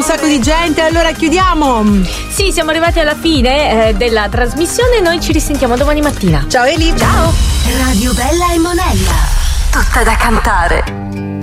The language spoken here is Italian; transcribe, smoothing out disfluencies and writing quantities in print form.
sacco di gente. Allora chiudiamo. Sì, siamo arrivati alla fine della trasmissione. Noi ci risentiamo domani mattina. Ciao Eli. Ciao. Radio Bella e Monella. Tutta da cantare.